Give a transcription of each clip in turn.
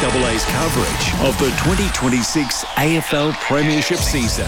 3AA's coverage of the 2026 AFL Premiership season.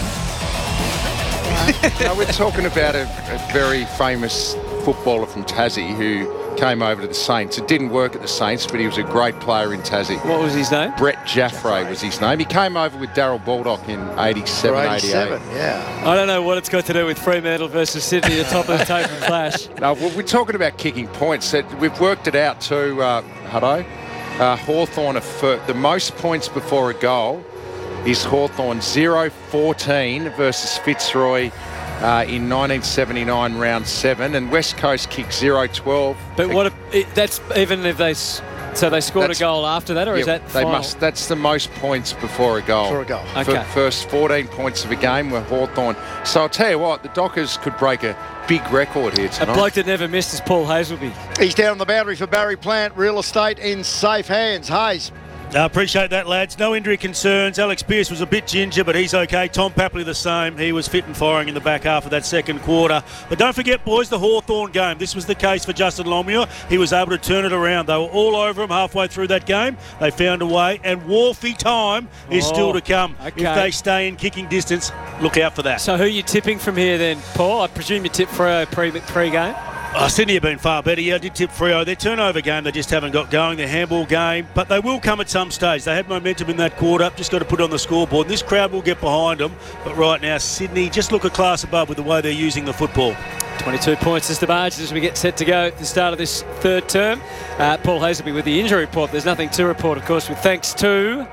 Now we're talking about a very famous footballer from Tassie who came over to the Saints. It didn't work at the Saints, but he was a great player in Tassie. What was his name? Brett Jaffray was his name. He came over with Daryl Baldock in 87, 88. Yeah. I don't know what it's got to do with Fremantle versus Sydney, the top of the table clash. No, we're talking about kicking points. We've worked it out too, Hutto. Hawthorn, the most points before a goal is Hawthorn 0-14 versus Fitzroy in 1979 round 7, and West Coast kicked 0-12. But that's even if they scored a goal after that, or is that final? That's the most points before a goal. Okay. First 14 points of a game were Hawthorn. So I'll tell you what, the Dockers could break a big record here tonight. A bloke that never missed is Paul Hazelby. He's down the boundary for Barry Plant. Real estate in safe hands. Hayes. I appreciate that, lads. No injury concerns. Alex Pearce was a bit ginger, but he's okay. Tom Papley the same. He was fit and firing in the back half of that second quarter. But don't forget, boys, the Hawthorn game. This was the case for Justin Longmuir. He was able to turn it around. They were all over him halfway through that game. They found a way, and Wharfie time is still to come. Okay. If they stay in kicking distance, look out for that. So who are you tipping from here then, Paul? I presume you tip Freo pre-game? Sydney have been far better. Yeah, I did tip Freo. Their turnover game, they just haven't got going. Their handball game, but they will come at some stage. They had momentum in that quarter. Just got to put it on the scoreboard. This crowd will get behind them. But right now, Sydney just look a class above with the way they're using the football. 22 points is the margin as we get set to go at the start of this third term. Paul Hazelby with the injury report. There's nothing to report, of course, with thanks to...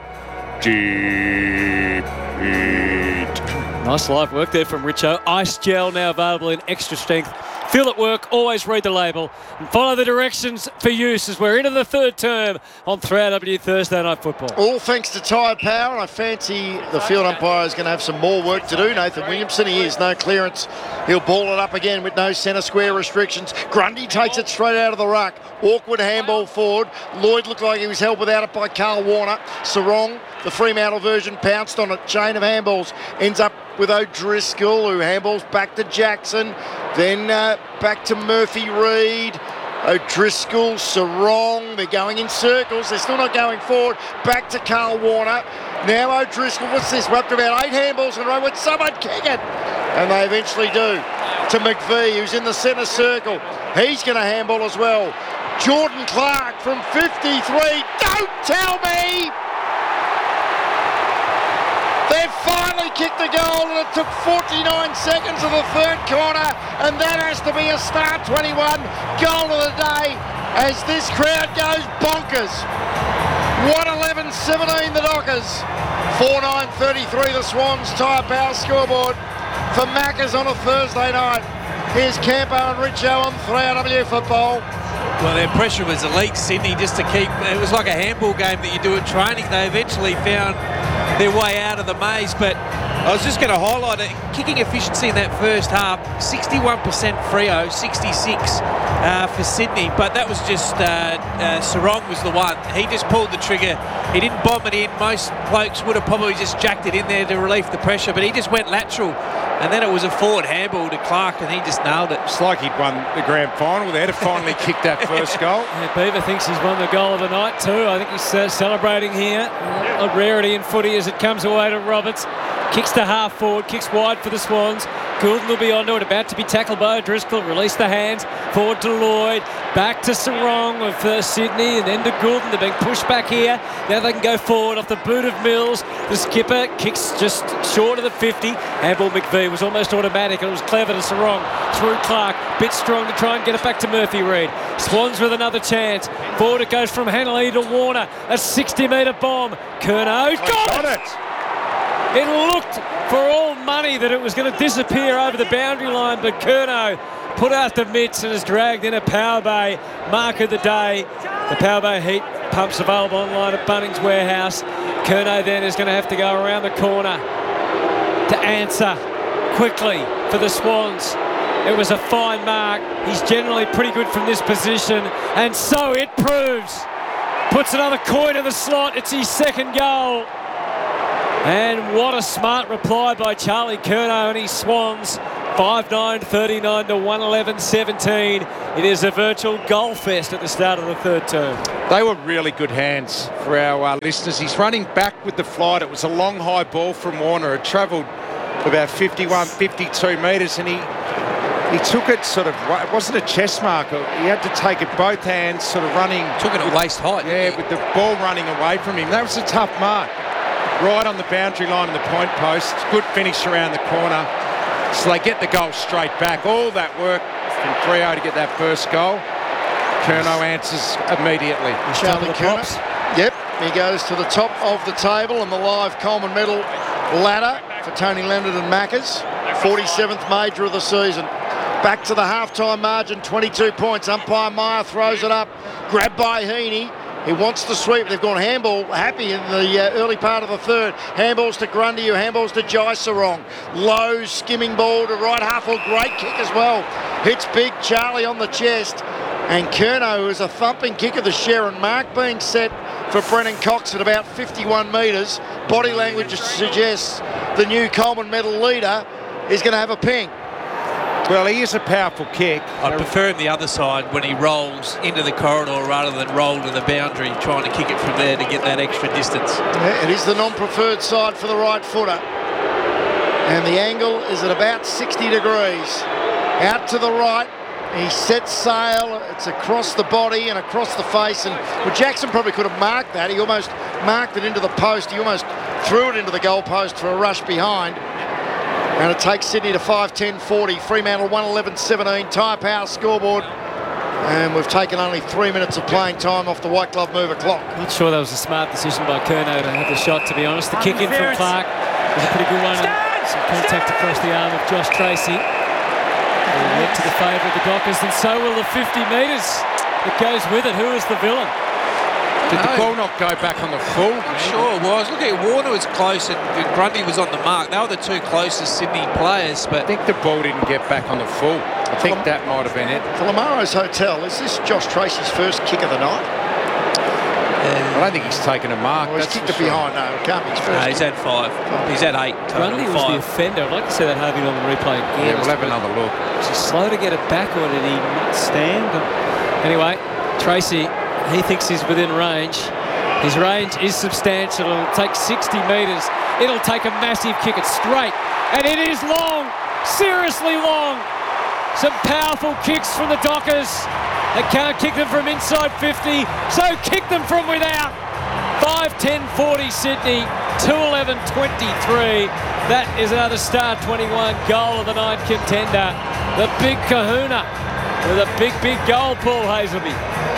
Deep Heat. Nice live work there from Richo. Ice gel now available in extra strength. Feel it work, always read the label and follow the directions for use as we're into the third term on 3AW Thursday Night Football. All thanks to Tyre Power, and I fancy the field umpire is going to have some more work to do. Nathan Williamson, he is no clearance. He'll ball it up again with no centre square restrictions. Grundy takes it straight out of the ruck. Awkward handball forward. Lloyd looked like he was held without it by Carl Warner. Sarong, the Fremantle version, pounced on a chain of handballs. Ends up with O'Driscoll, who handballs back to Jackson. Then back to Murphy Reid. O'Driscoll, Sarong, they're going in circles. They're still not going forward. Back to Carl Warner. Now O'Driscoll, what's this? We're up to about 8 handballs in a row. Would someone kick it? And they eventually do. To McVee, who's in the centre circle. He's going to handball as well. Jordan Clark from 53. Don't tell me! They've finally kicked the goal, and it took 49 seconds of the third quarter, and that has to be a start 21 goal of the day as this crowd goes bonkers. 1:11:17 the Dockers, 4:9:33 the Swans. Tyre Power scoreboard for Maccas on a Thursday night. Here's Campo and Richo on 3AW Football. Well, their pressure was elite, Sydney, just to keep... It was like a handball game that you do at training. They eventually found their way out of the maze, but I was just going to highlight it. Kicking efficiency in that first half, 61% Freo, 66 for Sydney, but that was just Sarong was the one. He just pulled the trigger. He didn't bomb it in. Most blokes would have probably just jacked it in there to relieve the pressure, but he just went lateral. And then it was a forward handball to Clark, and he just nailed it. It's like he'd won the grand final there to finally kick that first goal. Yeah, Beaver thinks he's won the goal of the night too. I think he's celebrating here. A rarity in footy as it comes away to Roberts. Kicks to half forward, kicks wide for the Swans. Goulden will be onto it, about to be tackled by O'Driscoll. Release the hands, forward to Lloyd. Back to Sarong of Sydney, and then to Goulden. They're being pushed back here. Now they can go forward off the boot of Mills. The skipper kicks just short of the 50. Handball McVee was almost automatic, and it was clever to Sarong. Through Clark, bit strong to try and get it back to Murphy Reid. Swans with another chance. Forward it goes from Hanley to Warner. A 60-metre bomb. Curnow got it! It looked for all money that it was going to disappear over the boundary line, but Curnow put out the mitts and has dragged in a Power Bay mark of the day. The Power Bay heat pumps available online at Bunnings Warehouse. Curnow then is going to have to go around the corner to answer quickly for the Swans. It was a fine mark. He's generally pretty good from this position, and so it proves. Puts another coin in the slot. It's his second goal. And what a smart reply by Charlie Curnow and his Swans. 5-9, 39 to 111, 17. It is a virtual goal fest at the start of the third term. They were really good hands for our listeners. He's running back with the flight. It was a long, high ball from Warner. It travelled about 51, 52 metres, and he took it sort of, it wasn't a chest marker. He had to take it both hands, sort of running. Took it at waist height. Yeah, with the ball running away from him. That was a tough mark. Right on the boundary line and the point post. Good finish around the corner. So they get the goal straight back. All that work from Freo to get that first goal. Curnow answers immediately. Charlie Curnow. Yep, he goes to the top of the table on the live Coleman medal ladder for Tony Leonard and Maccas. 47th major of the season. Back to the half-time margin, 22 points. Umpire Meyer throws it up. Grabbed by Heaney. He wants to sweep. They've gone handball happy in the early part of the third. Handballs to Grundy, who handballs to Jai Sarong. Low skimming ball to right half. Great kick as well. Hits big Charlie on the chest. And Curnow, who is a thumping kick of the Sharon mark, being set for Brennan Cox at about 51 metres. Body language suggests the new Coleman medal leader is going to have a ping. Well, he is a powerful kick. I prefer him the other side when he rolls into the corridor rather than roll to the boundary, trying to kick it from there to get that extra distance. Yeah, it is the non-preferred side for the right footer. And the angle is at about 60 degrees. Out to the right. He sets sail. It's across the body and across the face. And well, Jackson probably could have marked that. He almost marked it into the post. He almost threw it into the goal post for a rush behind. And it takes Sydney to 5-10-40. Fremantle 111-17. Tyre Power scoreboard. And we've taken only 3 minutes of playing time off the White Glove Mover clock. Not sure that was a smart decision by Curnow to have the shot, to be honest. The kick in from Clark was a pretty good one. And some contact across the arm of Josh Tracy. It went to the favour of the Dockers, and so will the 50 metres that goes with it. Who is the villain? Did the ball not go back on the full? Sure it was. Look at Warner was close and Grundy was on the mark. They were the two closest Sydney players, but I think the ball didn't get back on the full. I think that might have been it. For Lamaro's Hotel, is this Josh Tracy's first kick of the night? I don't think he's taken a mark. Well, he's kicked it behind. No, it can't be his first. no, he's had 5. He's had 8 total. Grundy was the 5. offender. I'd like to see that Harvey on the replay again. Yeah, we'll have another look. Was he slow to get it back, or did he not stand? Anyway, Tracy, he thinks he's within range. His range is substantial. It'll take 60 metres. It'll take a massive kick. It's straight. And it is long. Seriously long. Some powerful kicks from the Dockers. They can't kick them from inside 50, so kick them from without. 5-10-40 Sydney, 2-11-23. That is another star 21 goal of the night contender. The big kahuna with a big, big goal, Paul Hazelby.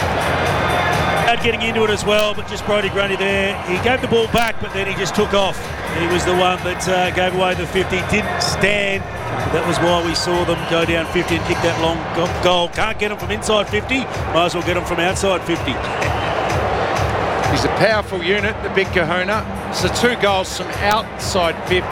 Getting into it as well, but just Brodie Grundy there. He gave the ball back, but then he just took off. He was the one that gave away the 50, didn't stand. That was why we saw them go down 50 and kick that long goal. Can't get them from inside 50, might as well get them from outside 50. He's a powerful unit, the big kahuna. So 2 goals from outside 50.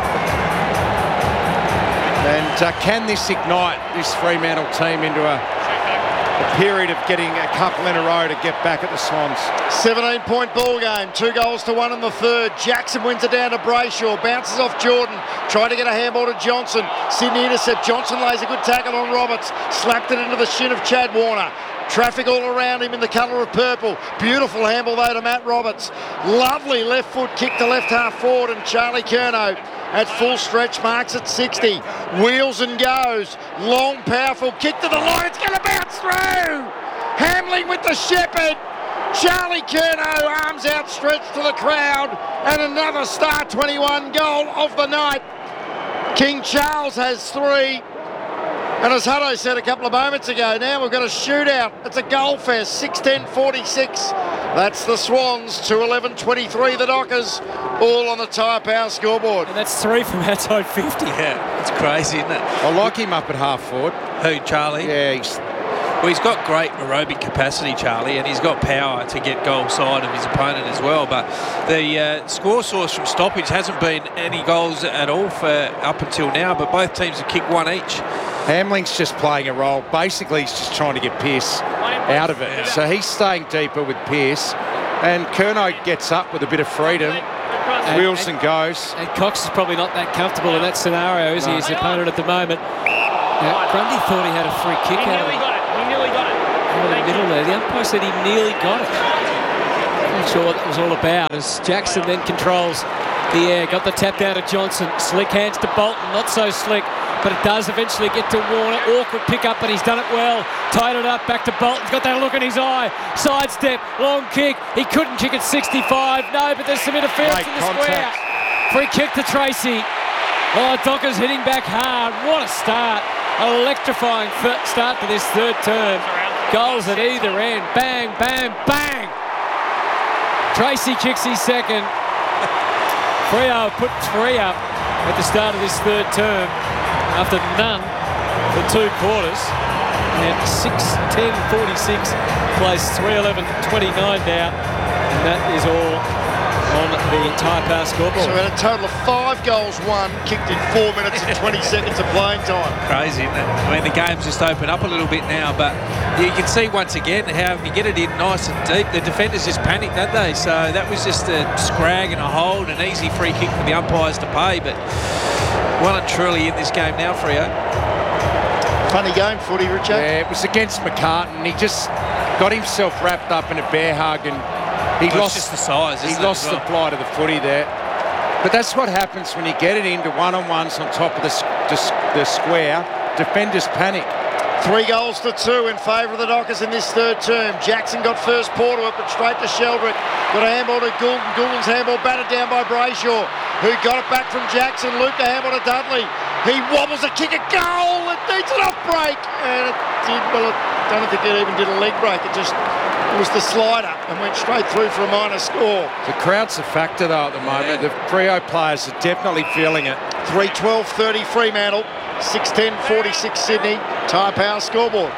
And can this ignite this Fremantle team into a period of getting a couple in a row to get back at the Swans? 17-point ball game, 2 goals to 1 in the third. Jackson wins it down to Brayshaw, bounces off Jordan, tried to get a handball to Johnson. Sydney intercept. Johnson lays a good tackle on Roberts, slapped it into the shin of Chad Warner. Traffic all around him in the colour of purple. Beautiful handball though to Matt Roberts. Lovely left foot kick to left half forward, and Charlie Curnow at full stretch marks at 60. Wheels and goes. Long, powerful kick to the line. It's going to bounce through. Hamling with the shepherd. Charlie Curnow, arms outstretched to the crowd. And another star 21 goal of the night. King Charles has 3. And as Hutto said a couple of moments ago, now we've got a shootout. It's a goal fest, 6-10-46. That's the Swans, 2-11-23 the Dockers, all on the Tyre Power scoreboard. And that's 3 from outside 50. Yeah, it's crazy, isn't it? I like him up at half forward. Who, Charlie? Yeah, he's got great aerobic capacity, Charlie, and he's got power to get goal side of his opponent as well. But the score source from stoppage hasn't been any goals at all for up until now, but both teams have kicked 1 each. Hamling's just playing a role. Basically, he's just trying to get Pearce out of it. Yeah. So he's staying deeper with Pearce. And Curnow gets up with a bit of freedom, wheels and goes. And Cox is probably not that comfortable in that scenario, is he? His opponent at the moment. Now, Grundy thought he had a free kick out of the middle there. The umpire said he nearly got it. Not sure what that was all about, as Jackson then controls the air. Got the tap down to Johnson. Slick hands to Bolton. Not so slick, but it does eventually get to Warner. Awkward pick up, but he's done it well. Tied it up, back to Bolton. He's got that look in his eye. Sidestep, long kick. He couldn't kick at 65. No, but there's some interference in the square. Free kick to Tracy. Oh, Docker's hitting back hard. What a start. Electrifying start to this third term. Goals at either end. Bang, bang, bang. Tracy kicks his second. Freo put 3 up at the start of this third term after none for 2 quarters. And 6-10-46 plays 3-11-29 now. And that is all on the Taipower scoreboard. So we had a total of 5 goals won, kicked in 4 minutes and 20 seconds of playing time. Crazy, isn't it? I mean, the game's just opened up a little bit now, but you can see once again how if you get it in nice and deep, the defenders just panic, don't they? So that was just a scrag and a hold, an easy free kick for the umpires to pay, but well and truly in this game now, Freo. Funny game, footy, Richard. Yeah, it was against McCartan. He just got himself wrapped up in a bear hug and he lost just the size. He lost the flight of the footy there. But that's what happens when you get it into one-on-ones on top of the square. Defenders panic. 3 goals to 2 in favour of the Dockers in this third term. Jackson got first paw to it, but straight to Sheldrick. Got a handball to Goulden. Goulden's handball batted down by Brayshaw, who got it back from Jackson. Looped the handball to Dudley. He wobbles a kick, a goal. It needs an off break. And it did, well, I don't think it even did a leg break. It was the slider and went straight through for a minor score. The crowd's a factor, though, at the moment. The Freo players are definitely feeling it. 3-12-30 Fremantle. 6-10-46 Sydney. Taipower scoreboard.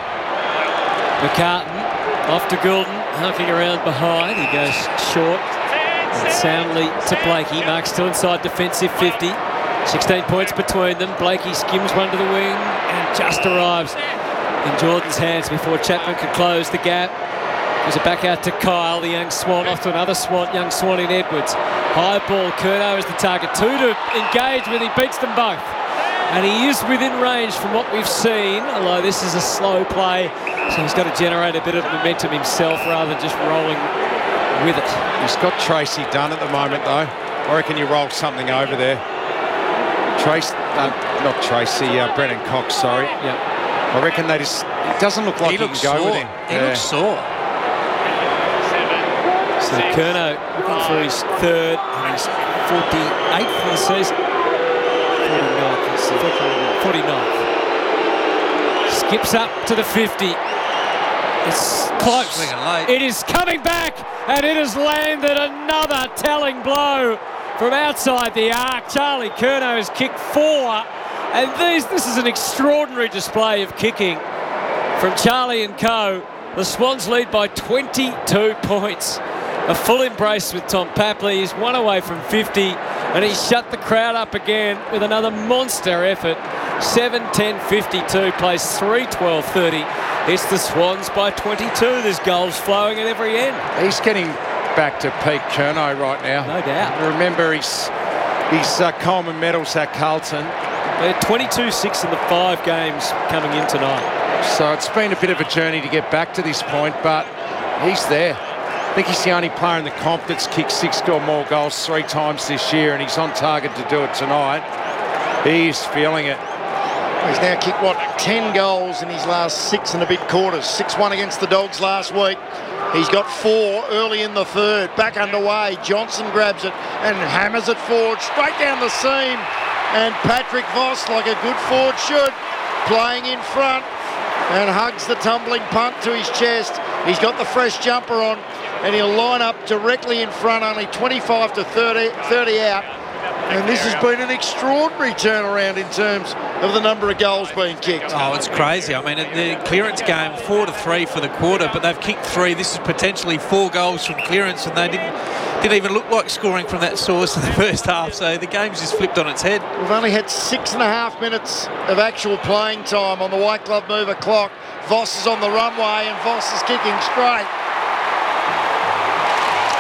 McCartan off to Goulden, hucking around behind. He goes short and soundly to Blakey. Mark still inside defensive 50. 16 points between them. Blakey skims one to the wing and just arrives in Jordan's hands before Chapman could close the gap. Gives it back out to Kyle, the young Swan, off to another Swan, young Swan in Edwards. High ball, Curnow is the target. 2 to engage with, he beats them both. And he is within range from what we've seen, although this is a slow play, so he's got to generate a bit of momentum himself rather than just rolling with it. He's got Tracy done at the moment, though. I reckon you roll something over there. Brennan Cox, sorry. Yeah. I reckon they just, it doesn't look like he can go with him. He looks sore. So Curnow looking for his third and his 48th for the season. 49th. Skips up to the 50. It's close. It is coming back, and it has landed another telling blow from outside the arc. Charlie Curnow has kicked 4, and this is an extraordinary display of kicking from Charlie and co. The Swans lead by 22 points. A full embrace with Tom Papley. He's 1 away from 50, and he shut the crowd up again with another monster effort. 7-10-52, plays 3-12-30. It's the Swans by 22. There's goals flowing at every end. He's getting back to peak Curnow right now. No doubt. Remember his Coleman medals at Carlton. They're 22-6 in the 5 games coming in tonight. So it's been a bit of a journey to get back to this point, but he's there. I think he's the only player in the comp that's kicked 6 or more goals 3 times this year, and he's on target to do it tonight. He's feeling it. He's now kicked, 10 goals in his last 6 and a bit quarters. 6-1 against the Dogs last week. He's got 4 early in the third. Back underway. Johnson grabs it and hammers it forward, straight down the seam. And Patrick Voss, like a good forward should, playing in front and hugs the tumbling punt to his chest. He's got the fresh jumper on, and he'll line up directly in front, only 25 to 30 out. And this has been an extraordinary turnaround in terms of the number of goals being kicked. Oh, it's crazy. I mean, the clearance game, 4-3 for the quarter, but they've kicked 3. This is potentially 4 goals from clearance, and they didn't even look like scoring from that source in the first half. So the game's just flipped on its head. We've only had 6.5 minutes of actual playing time on the White Glove Mover clock. Voss is on the runway, and Voss is kicking straight.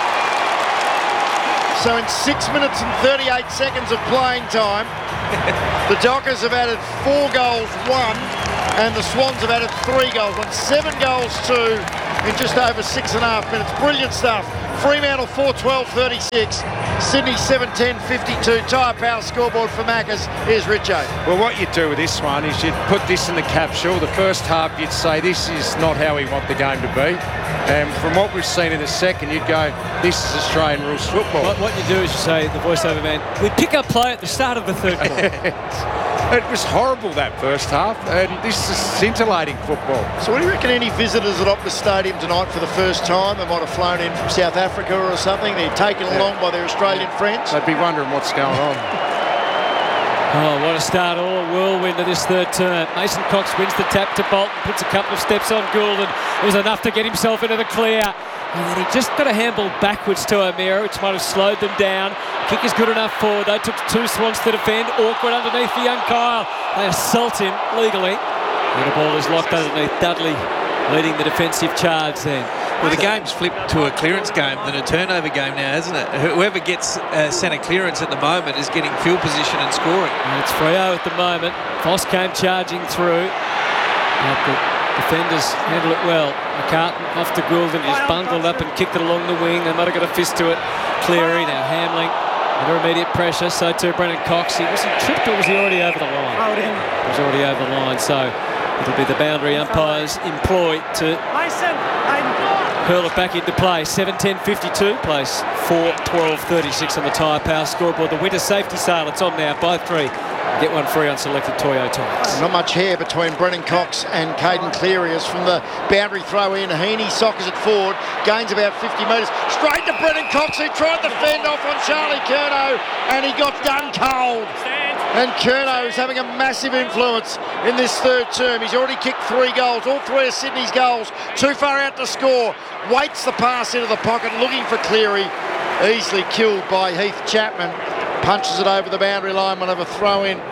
So in 6 minutes and 38 seconds of playing time, the Dockers have added 4 goals, 1, and the Swans have added 3 goals, 1. 7 goals, 2 in just over 6.5 minutes. Brilliant stuff. Fremantle 4-12-36, Sydney 7-10-52. Tyre Power scoreboard for Maccas. Here's Richo. Well, what you do with this one is you'd put this in the capsule. The first half, you'd say this is not how we want the game to be. And from what we've seen in the second, you'd go, this is Australian rules football. What you do is you say, the voiceover man, we pick up play at the start of the third quarter. It was horrible, that first half, and this is scintillating football. So what do you reckon, any visitors at Optus Stadium tonight for the first time? They might have flown in from South Africa or something. They're taken along by their Australian friends. They'd be wondering what's going on. Oh, what a start. All a whirlwind of this third term. Mason Cox wins the tap to Bolton, puts a couple of steps on Goulden. It was enough to get himself into the clear. And then he just got a handball backwards to O'Meara, which might have slowed them down. Kick is good enough forward. They took 2 Swans to defend. Awkward underneath the young Kyle. They assault him legally. And the ball is locked underneath. Dudley leading the defensive charge then. Well, the game's flipped to a clearance game than a turnover game now, hasn't it? Whoever gets centre clearance at the moment is getting field position and scoring. And it's Freo at the moment. Foss came charging through. But the defenders handle it well. McCartan off to Goulden. He's bundled up and kicked it along the wing. They might have got a fist to it. Cleary now Hamling under immediate pressure. So too Brennan Cox. Was he tripped or was he already over the line? He was already over the line. So it'll be the boundary umpires employed to hurl it back into play. 7-10-52 place 4-12-36 on the Tyre Power scoreboard. The winter safety sale, it's on now. Buy 3. Get one free on selected Toyo tyres. Not much hair between Brennan Cox and Caden Cleary as from the boundary throw in. Heaney soccers it forward, gains about 50 metres. Straight to Brennan Cox, who tried to fend off on Charlie Curnow, and he got done cold. And Curnow is having a massive influence in this third term. He's already kicked 3 goals, all 3 of Sydney's goals. Too far out to score. Waits the pass into the pocket, looking for Cleary. Easily killed by Heath Chapman. Punches it over the boundary line. We'll have a throw in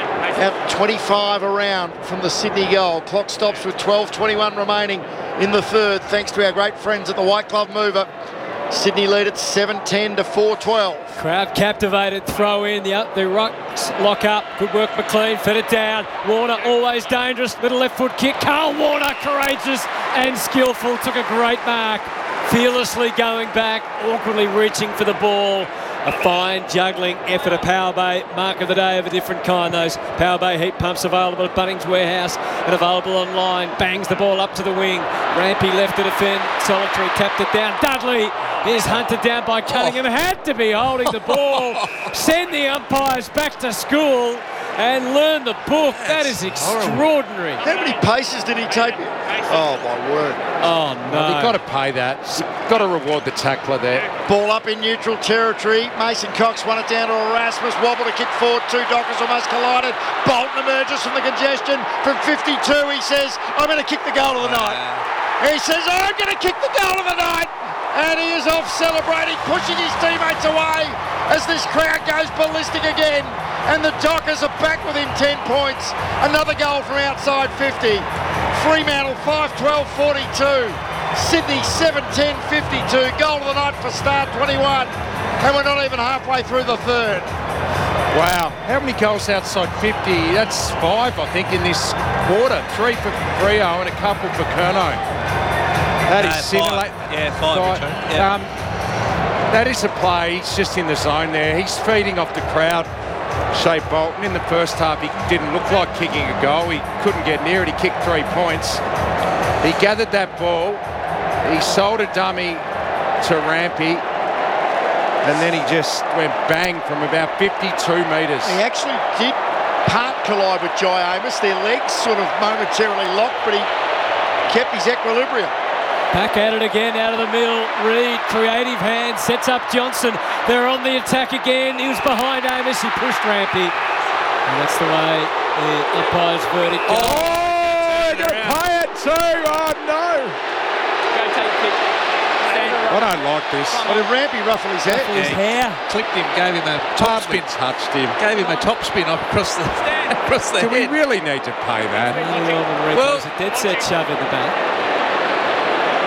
at 25 around from the Sydney goal. Clock stops with 12:21 remaining in the third, thanks to our great friends at the White Glove Mover. Sydney lead at 7-10 to 4-12. Crowd captivated, throw in, the Rocks lock up. Good work, McLean, fed it down. Warner always dangerous, little left foot kick. Carl Warner, courageous and skillful, took a great mark. Fearlessly going back, awkwardly reaching for the ball. A fine juggling effort of Power Bay. Mark of the day of a different kind. Those Power Bay heat pumps available at Bunnings Warehouse and available online. Bangs the ball up to the wing. Rampy left to defend. Solitary tapped it down. Dudley is hunted down by Cunningham. Had to be holding the ball. Send the umpires back to school and learn the book. That is extraordinary. How many paces did he take? Oh, my word. Oh, no. You've got to pay that. You've got to reward the tackler there. Ball up in neutral territory. Mason Cox won it down to Erasmus. Wobble to kick forward. 2 Dockers almost collided. Bolton emerges from the congestion. From 52, he says, I'm going to kick the goal of the night. He says, I'm going to kick the goal of the night. And he is off celebrating, pushing his teammates away as this crowd goes ballistic again. And the Dockers are back within 10 points. Another goal from outside 50. Fremantle 5-12-42. Sydney 7-10-52. Goal of the night for Star 21. And we're not even halfway through the third. Wow. How many goals outside 50? That's 5, I think, in this quarter. 3 for Freo and a couple for Curnow. That is scintillating. Yeah, 5. That is a play. He's just in the zone there. He's feeding off the crowd. Shea Bolton in the first half, he didn't look like kicking a goal. He couldn't get near it. He kicked 3 points. He gathered that ball. He sold a dummy to Rampy. And then he just went bang from about 52 metres. He actually did part collide with Jai Amos. Their legs sort of momentarily locked, but he kept his equilibrium. Back at it again, out of the middle. Reid, creative hand, sets up Johnson. They're on the attack again. He was behind Amos. He pushed Rampy. And that's the way the umpire's verdict goes. Oh, to pay it too. Oh, no. Go take a kick. I don't like this. But did Rampy ruffle his hair? His hair. Clipped him, gave him a top spin. Touched him. Gave him a top spin across the Do we head. really need to pay that? Well, a dead set shove in the back.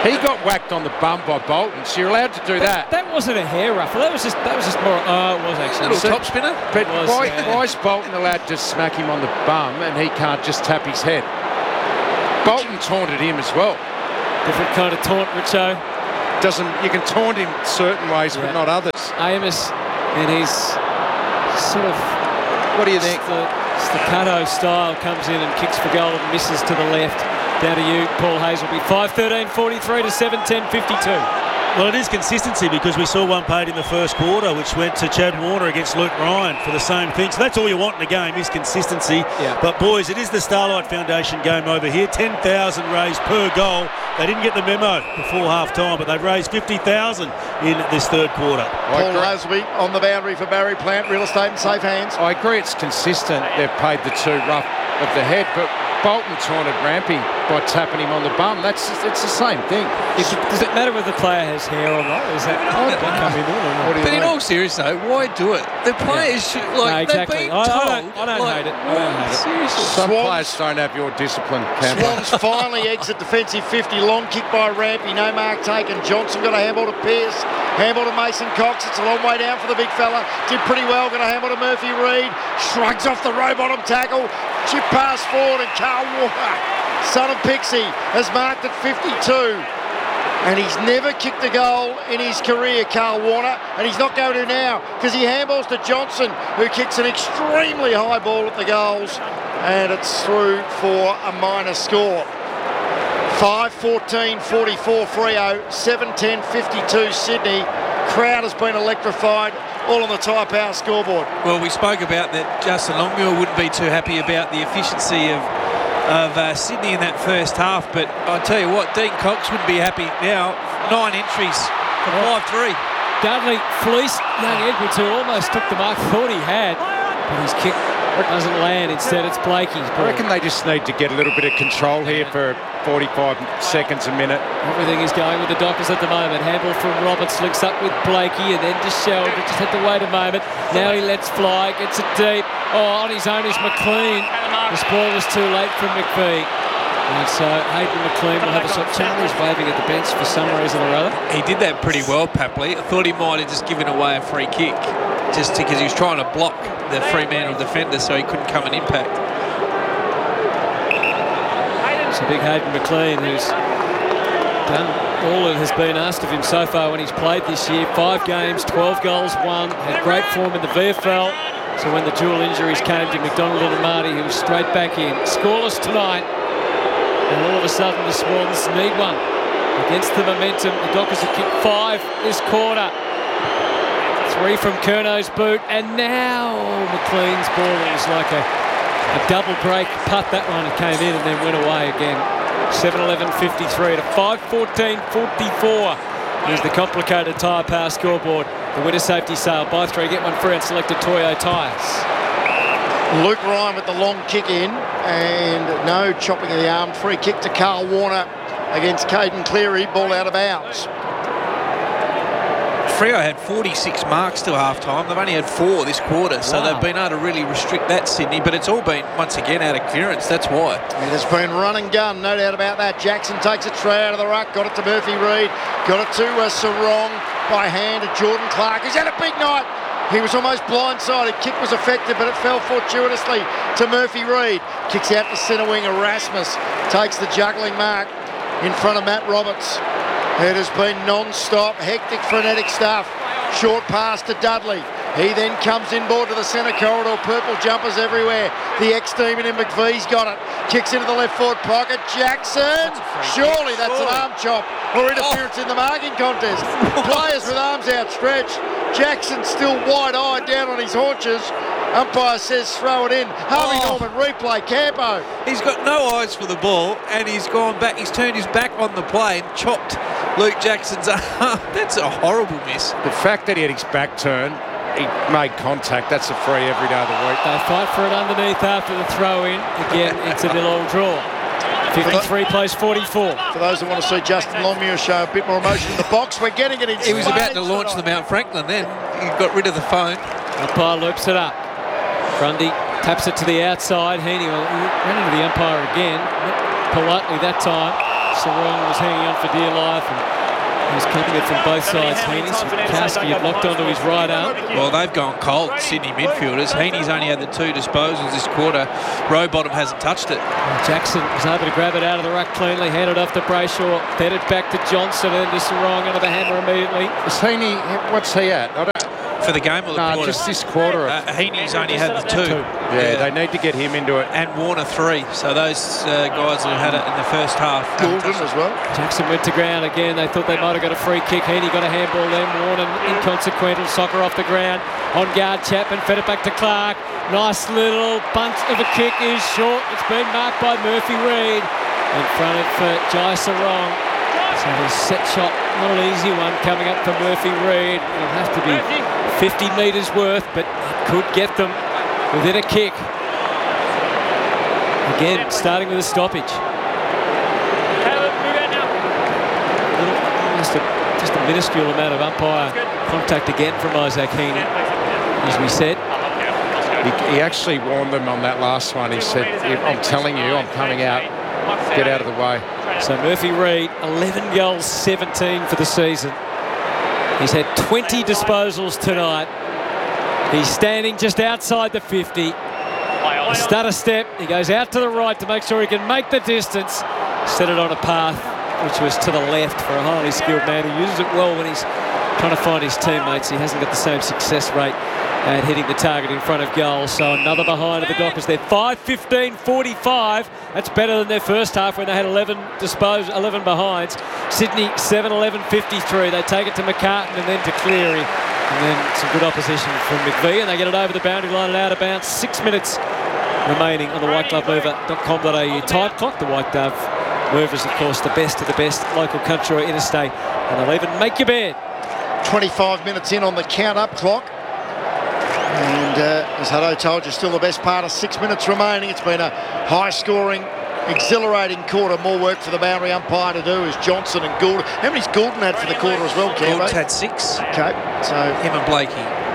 He got whacked on the bum by Bolton, so you're allowed to do that. That wasn't a hair ruffle. That was just more. Oh, it was actually. Little top spinner. But was, why yeah. is Bolton allowed to smack him on the bum and he can't just tap his head? Bolton taunted him as well. Different kind of taunt, Richo. You can taunt him certain ways, but not others. Amos, and his sort of What do you think? staccato style comes in and kicks for goal and misses to the left. Down to you, Paul Hazelby. 5:13:43 to 7:10:52. Well, it is consistency because we saw one paid in the first quarter, which went to Chad Warner against Luke Ryan for the same thing. So that's all you want in a game is consistency. Yeah. But, boys, it is the Starlight Foundation game over here. 10,000 raised per goal. They didn't get the memo before half-time, but they've raised 50,000 in this third quarter. Paul Hasleby on the boundary for Barry Plant. Real estate in safe hands. I agree it's consistent. They've paid the two rough of the head, but Bolton taunted Rampy by tapping him on the bum. It's the same thing. Does it matter whether the player has hair or not? Is that come in there? What do you But in think? all seriousness, though, why do it? The players should, No, like, exactly. they've been told. I don't hate it. I don't hate it. Seriously. Some Swans- players don't have your discipline, Campbell. Swans finally exit defensive 50. Long kick by Rampy. No mark taken. Johnson got a handball to Pearce. Handball to Mason Cox. It's a long way down for the big fella. Did pretty well. Got a handball to Murphy Reid. Shrugs off the row bottom tackle. Chip pass forward and Carl Walker, son of Pixie, has marked at 52. And he's never kicked a goal in his career, Carl Warner, and he's not going to now because he handballs to Johnson, who kicks an extremely high ball at the goals, and it's through for a minor score. 5:14:44 Freo, 7:10:52 Sydney. Crowd has been electrified, all on the Tyre Power scoreboard. Well, we spoke about that Justin Longmuir wouldn't be too happy about the efficiency of Sydney in that first half, but I tell you what, Dean Cox wouldn't be happy now. 9 entries for 5-3. Dudley fleeced young Edwards, who almost took the mark. Thought he had, but his kick doesn't land. Instead, it's Blakey's I ball. reckon they just need to get a little bit of control here for 45 seconds a minute. Everything is going with the Dockers at the moment. Handball from Roberts, links up with Blakey, and then to Sheldon. Just had to wait a moment. Now he lets fly, gets it deep. Oh, on his own is McLean. The ball was too late for McPhee. And so Hayden McLean will have a shot. Chandler's waving at the bench for some reason or other. He did that pretty well, Papley. I thought he might have just given away a free kick, just because he was trying to block the Fremantle defender so he couldn't come and impact. It's a big Hayden McLean who's done all that has been asked of him so far when he's played this year. 5 games, 12 goals, 1. Had great form in the VFL. So when the dual injuries came to McDonald and Amati, he was straight back in. Scoreless tonight. And all of a sudden the Swans need one. Against the momentum, the Dockers have kicked 5 this quarter. 3 from Curno's boot, and now McLean's ball is like a double break putt. That one came in and then went away again. 7:11:53 to 5:14:44 is the complicated Tyre Power scoreboard. The winter safety sale, buy 3, get 1 free on selected Toyo tyres. Luke Ryan with the long kick in, and no chopping of the arm. Free kick to Carl Warner against Caden Cleary. Ball out of bounds. Freo had 46 marks till half-time. They've only had 4 this quarter, so Wow. they've been able to really restrict that, Sydney, but it's all been, once again, out of clearance. That's why. It has been run and gun, no doubt about that. Jackson takes it straight out of the ruck, got it to Murphy Reid, got it to Sarong by hand to Jordan Clark. He's had a big night. He was almost blindsided. Kick was effective, but it fell fortuitously to Murphy Reid. Kicks out to centre wing. Erasmus takes the juggling mark in front of Matt Roberts. It has been non-stop, hectic, frenetic stuff. Short pass to Dudley. He then comes inboard to the centre corridor. Purple jumpers everywhere. The ex-demon in McVee's got it. Kicks into the left forward pocket. Jackson. Surely that's an arm chop or interference in the marking contest. Players with arms outstretched. Jackson still wide-eyed down on his haunches. Umpire says throw it in. Harvey Norman replay. Campo. He's got no eyes for the ball, and he's gone back. He's turned his back on the play and chopped Luke Jackson's arm. That's a horrible miss. The fact that he had his back turned, he made contact. That's a free every day of the week. They fight for it underneath after the throw in. Again, it's a 0-0 draw. 53 plays 44. For those that want to see Justin Longmuir show a bit more emotion in the box, we're getting it in He was about to spades launch the tonight. Mount Franklin then. He got rid of the phone. Umpire loops it up. Grundy taps it to the outside. Heaney will run into the umpire again. Not politely that time. Sarong was hanging on for dear life, and he was coming it from both sides. Heaney, Switkowski had locked onto his right arm. Well, they've gone cold, Sydney midfielders. Heaney's only had the 2 disposals this quarter. Rowbottom hasn't touched it. Jackson was able to grab it out of the ruck cleanly, handed off to Brayshaw, fed it back to Johnson, and to Sarong under the hammer immediately. Is Heaney, what's he at? I don't, For the game or the quarter? just this quarter. Heaney's only had the 2. Yeah, they need to get him into it. And Warner 3. So those guys who had it in the first half. Goulden as well. Jackson went to ground again. They thought they might have got a free kick. Heaney got a handball then. Warner inconsequential soccer off the ground. On guard, Chapman fed it back to Clark. Nice little bunch of a kick is short. It's been marked by Murphy Reid. In front of Jai Sarong. So the set shot, not an easy one coming up for Murphy Reid. It'll have to be 50 metres worth, but it could get them within a kick. Again, starting with a stoppage. Just a minuscule amount of umpire contact again from Isaac Heaney, as we said. He actually warned them on that last one. He said, I'm telling you, I'm coming out. Get out of the way. So Murphy Reid, 11 goals, 17 for the season. He's had 20 disposals tonight. He's standing just outside the 50. Stutter step. He goes out to the right to make sure he can make the distance. Set it on a path which was to the left for a highly skilled man who uses it well when he's trying to find his teammates. He hasn't got the same success rate at hitting the target in front of goal. So another behind of the Dockers. They're 5-15-45. That's better than their first half when they had 11 behinds. Sydney 7-11-53. They take it to McCartan and then to Cleary. And then some good opposition from McVie, and they get it over the boundary line and out of bounds. 6 minutes remaining on the whiteglovemover.com.au time clock. The White Dove Movers, of course, the best of the best local country or interstate. And they'll even make your bed. 25 minutes in on the count-up clock. And as Hutto told you, still the best part of 6 minutes remaining. It's been a high-scoring, exhilarating quarter. More work for the boundary umpire to do is Johnson and Goulden. How many's Goulden had for the quarter as well, Cambo? Goulden's had 6. Okay, so Him and Blakey.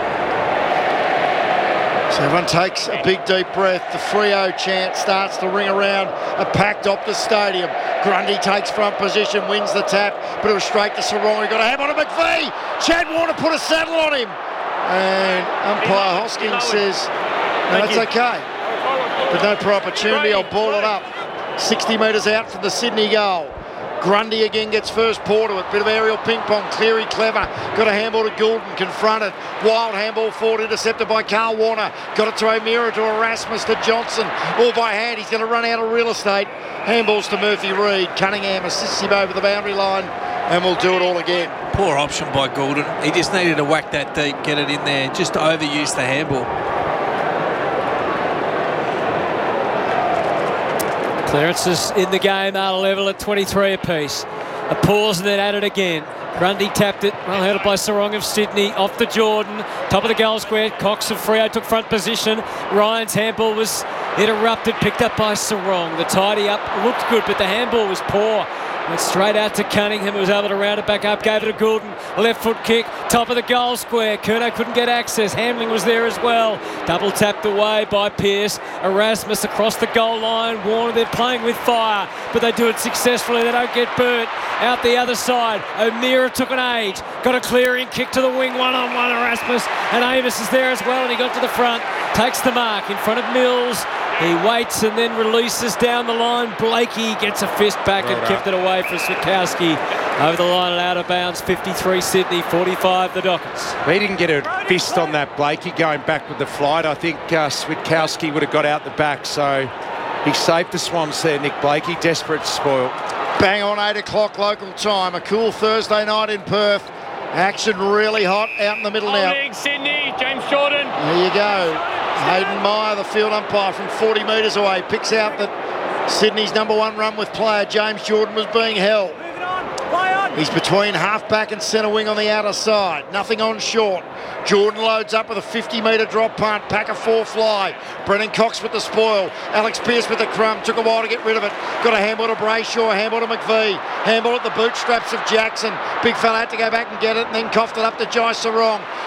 So everyone takes a big deep breath. The Freo chant starts to ring around a packed Optus Stadium. Grundy takes front position, wins the tap, but it was straight to Sarong. He got a ham on a McVie. Chad Warner put a saddle on him. And umpire Hoskins says, no, that's okay. But no prior opportunity, I'll ball it up. 60 metres out from the Sydney goal. Grundy again gets first paw to it. Bit of aerial ping pong. Cleary clever. Got a handball to Goulden. Confronted. Wild handball forward. Intercepted by Carl Warner. Got it to O'Meara, to Erasmus, to Johnson. All by hand. He's going to run out of real estate. Handballs to Murphy Reid. Cunningham assists him over the boundary line. And we'll do it all again. Poor option by Goulden. He just needed to whack that deep, get it in there. Just overused the handball. Clearances in the game are level at 23 apiece. A pause and then at it again. Grundy tapped it, well handled by Sarong of Sydney, off to Jordan, top of the goal square. Cox of Freo took front position. Ryan's handball was interrupted, picked up by Sarong. The tidy up looked good, but the handball was poor. Went straight out to Cunningham, who was able to round it back up, gave it to Goulden. Left foot kick, top of the goal square. Curnow couldn't get access. Hamling was there as well. Double tapped away by Pearce. Erasmus across the goal line. Warner, they're playing with fire, but they do it successfully. They don't get burnt. Out the other side, O'Meara took an age. Got a clearing kick to the wing, one-on-one Erasmus. And Amos is there as well, and he got to the front. Takes the mark in front of Mills. He waits and then releases down the line. Blakey gets a fist back and kept it away for Switkowski. Over the line and out of bounds. 53 Sydney, 45 the Dockers. He didn't get a fist on that Blakey going back with the flight. I think Switkowski would have got out the back, so he saved the Swans there, Nick Blakey. Desperate to spoil. Bang on 8 o'clock local time. A cool Thursday night in Perth. Action really hot out in the middle now. Sydney, James Jordan. There you go. Hayden Meyer, the field umpire from 40 metres away, picks out that Sydney's #1 run with player James Jordan was being held. He's between half-back and centre wing on the outer side. Nothing on short. Jordan loads up with a 50-metre drop punt. Pack of 4 fly. Brennan Cox with the spoil. Alex Pearce with the crumb. Took a while to get rid of it. Got a handball to Brayshaw. Handball to McVie. Handball at the bootstraps of Jackson. Big fella had to go back and get it and then coughed it up to Jai Sarong.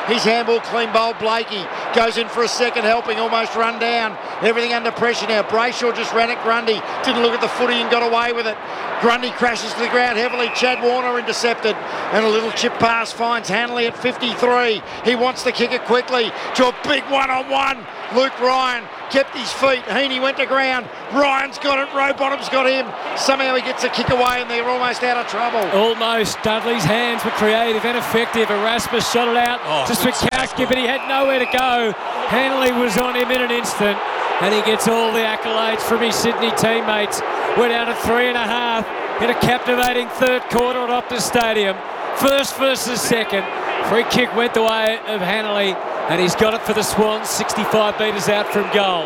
He's handball, clean bowl. Blakey goes in for a second helping, almost run down. Everything under pressure now. Brayshaw just ran at Grundy. Didn't look at the footy and got away with it. Grundy crashes to the ground heavily. Chad Warner intercepted. And a little chip pass finds Hanley at 53. He wants to kick it quickly to a big one-on-one. Luke Ryan kept his feet. Heaney went to ground. Ryan's got it. Rowbottom's got him. Somehow he gets a kick away and they're almost out of trouble. Almost. Dudley's hands were creative and effective. Erasmus shot it out to Switkowski, but he had nowhere to go. Hanley was on him in an instant, and he gets all the accolades from his Sydney teammates. We're down to 3.5 in a captivating third quarter at Optus Stadium. First versus second. Free kick went the way of Hanley, and he's got it for the Swans, 65 metres out from goal.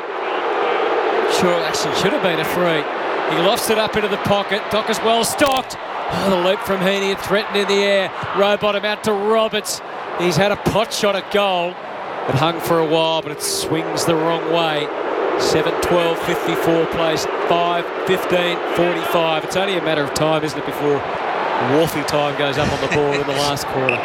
Sure, actually should have been a free. He lofts it up into the pocket. Dockers well stocked. Oh, the leap from Heaney, threatened in the air. Rowbottom out to Roberts. He's had a pot shot at goal. It hung for a while, but it swings the wrong way. 7-12, 54 plays, 5-15, 45. It's only a matter of time, isn't it, before Wolfie time goes up on the board in the last quarter.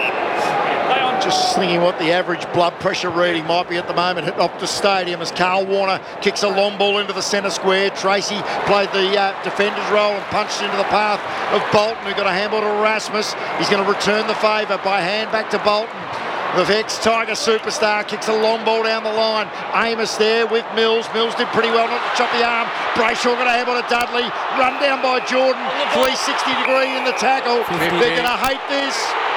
Just thinking what the average blood pressure reading might be at the moment at Optus Stadium as Carl Warner kicks a long ball into the centre square. Tracy played the defender's role and punched into the path of Bolton, who got a handball to Erasmus. He's going to return the favour by hand back to Bolton. The ex-Tiger superstar kicks a long ball down the line. Amos there with Mills. Mills did pretty well not to chop the arm. Brayshaw got a handball to Dudley. Run down by Jordan. 360 degree in the tackle. They're going to hate this,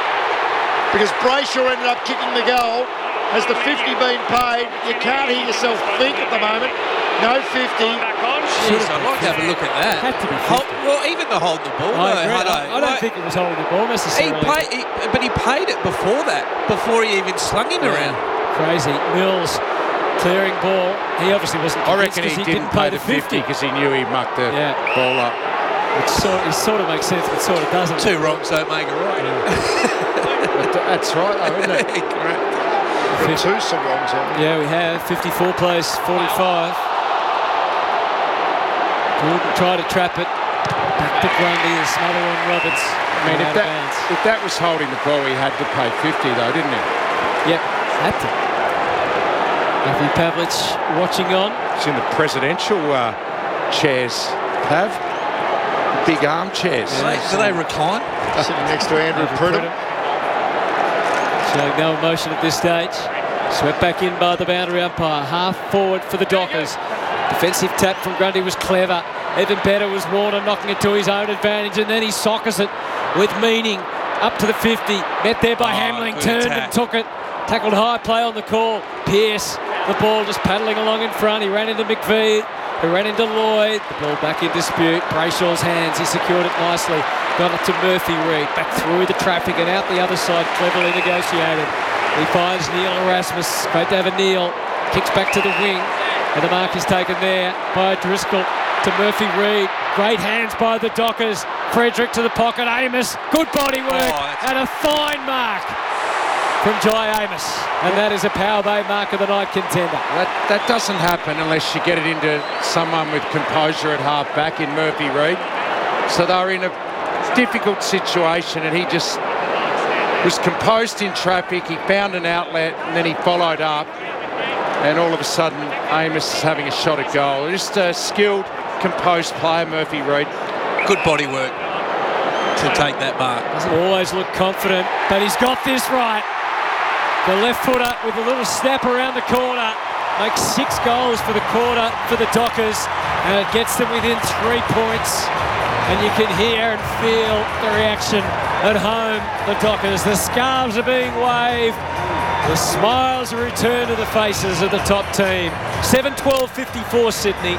because Brayshaw ended up kicking the goal. Has the 50 been paid? You can't hear yourself think at the moment. No 50. Jeez, I'd like to have a look at that. Had to be 50. Well, even the hold the ball. I don't think it was holding the ball necessarily. But he paid it before that, before he even slung him around. Crazy. Mills clearing ball. He obviously wasn't I convinced reckon he 'cause didn't pay the 50 because he knew he mucked the ball up. It sort of makes sense, but sort of doesn't. Two wrongs don't make a right. That's right, though, isn't it? Correct. Two some wrongs, haven't we? Yeah, we have. 54 plays, 45. Gordon tried to trap it. Back to Grundy, the smother on Roberts. I mean, if that was holding the ball, he had to pay 50, though, didn't he? Yep, had to. Matthew Pavlich watching on. It's in the presidential chairs, Pav. Big armchairs. Do they recline? Sitting next to Andrew Pridham. Showing no emotion at this stage. Swept back in by the boundary umpire. Half forward for the Dockers. Defensive tap from Grundy was clever. Even better was Warner knocking it to his own advantage, and then he sockers it with meaning up to the 50. Met there by Hamling, turned and took it. Tackled high, play on the call. Pearce, the ball just paddling along in front. He ran into McVie. He ran into Lloyd. The ball back in dispute. Brayshaw's hands. He secured it nicely. Got it to Murphy Reid. Back through the traffic and out the other side. Cleverly negotiated. He finds Neil Erasmus. Great to have a Neil. Kicks back to the wing. And the mark is taken there by Driscoll to Murphy Reid. Great hands by the Dockers. Frederick to the pocket. Amos. Good body work. And a fine mark from Jai Amos. And that is a Power Bay mark of the night contender. That doesn't happen unless you get it into someone with composure at half back in Murphy Reid. So they were in a difficult situation and he just was composed in traffic. He found an outlet and then he followed up. And all of a sudden, Amos is having a shot at goal. Just a skilled, composed player, Murphy Reid. Good body work to take that mark. Doesn't always look confident, but he's got this right. The left footer with a little snap around the corner makes 6 goals for the quarter for the Dockers, and it gets them within 3 points. And you can hear and feel the reaction at home, the Dockers. The scarves are being waved. The smiles are returned to the faces of the top team. 7-12-54 Sydney,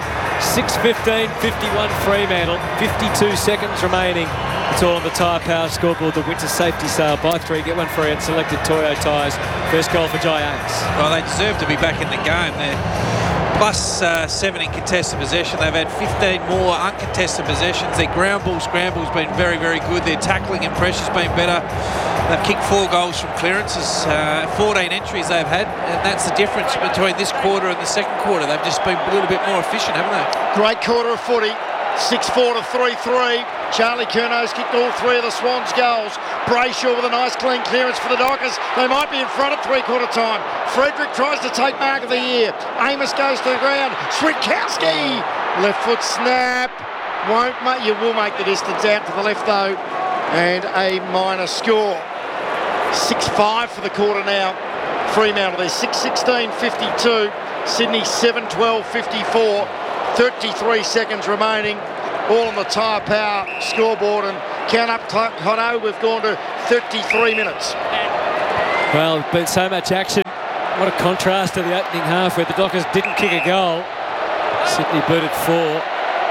6-15-51 Fremantle, 52 seconds remaining. It's all on the Tyre Power scoreboard. The winter safety sale. Buy 3, get 1 free on selected Toyo tyres. First goal for Jai Amos. Well, they deserve to be back in the game. They're plus 7 in contested possession. They've had 15 more uncontested possessions. Their ground ball scramble's been very, very good. Their tackling and pressure's been better. They've kicked 4 goals from clearances, 14 entries they've had, and that's the difference between this quarter and the second quarter. They've just been a little bit more efficient, haven't they? Great quarter of footy. 6-4 to 3-3. Charlie Curno's kicked all 3 of the Swans' goals. Brayshaw with a nice clean clearance for the Dockers. They might be in front at three-quarter time. Frederick tries to take mark of the year. Amos goes to the ground. Switkowski, left foot snap. You will make the distance out to the left though, and a minor score. 6-5 for the quarter now. Fremantle there 6-16-52. Sydney 7-12-54. 33 seconds remaining. All on the Tyre Power scoreboard, and count up Hotto, we've gone to 33 minutes. Well, there's been so much action. What a contrast to the opening half where the Dockers didn't kick a goal. Sydney booted 4.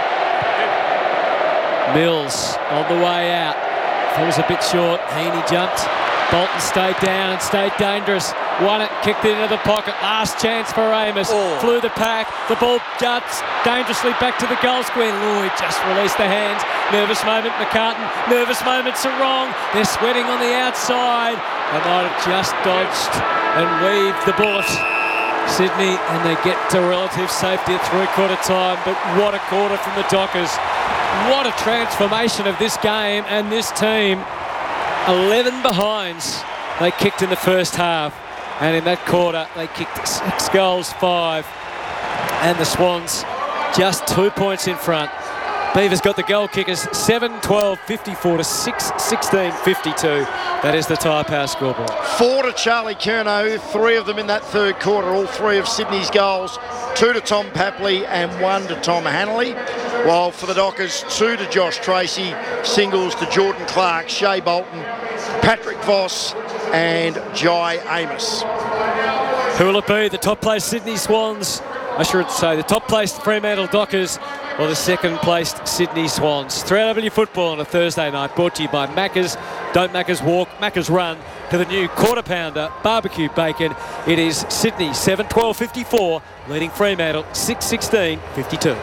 Mills on the way out. Falls a bit short. Heaney jumped. Bolton stayed down and stayed dangerous. Won it, kicked it into the pocket. Last chance for Amos. Flew the pack. The ball juts dangerously back to the goal square. Lloyd just released the hands. Nervous moment, McCartan. Nervous moment, Sarong. They're sweating on the outside. They might have just dodged and weaved the bullet. Sydney, and they get to relative safety at three-quarter time. But what a quarter from the Dockers. What a transformation of this game and this team. 11 behinds they kicked in the first half, and in that quarter they kicked 6 goals, 5, and the Swans just 2 points in front. Beavers got the goal kickers 7-12-54 to 6-16-52. That is the Tyre Power scoreboard. 4 to Charlie Curnow, 3 of them in that third quarter, all 3 of Sydney's goals. 2 to Tom Papley and 1 to Tom Hanley. While for the Dockers, 2 to Josh Tracy, singles to Jordan Clark, Shea Bolton, Patrick Voss and Jai Amos. Who will it be? The top placed Sydney Swans, I should say the top placed Fremantle Dockers, or the second placed Sydney Swans. 3AW football on a Thursday night, brought to you by Macca's. Don't Macca's walk, Macca's run to the new quarter pounder barbecue bacon. It is Sydney 7-12-54, leading Fremantle 6-16-52.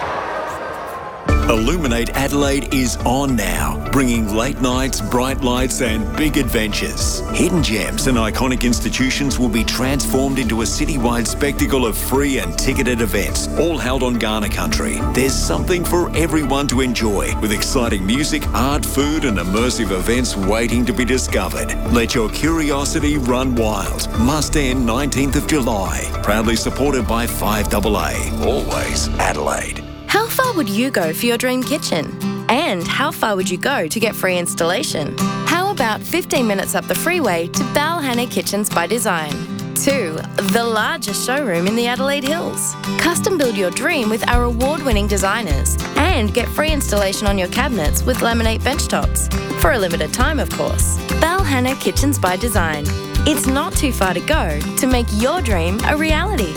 Illuminate Adelaide is on now, bringing late nights, bright lights and big adventures. Hidden gems and iconic institutions will be transformed into a citywide spectacle of free and ticketed events, all held on Ghana country. There's something for everyone to enjoy, with exciting music, art, food and immersive events waiting to be discovered. Let your curiosity run wild. Must end 19th of July. Proudly supported by 5AA. Always Adelaide. How far would you go for your dream kitchen? And how far would you go to get free installation? How about 15 minutes up the freeway to Balhanna Kitchens by Design? 2. The largest showroom in the Adelaide Hills. Custom build your dream with our award-winning designers and get free installation on your cabinets with laminate benchtops. For a limited time, of course. Balhanna Kitchens by Design. It's not too far to go to make your dream a reality.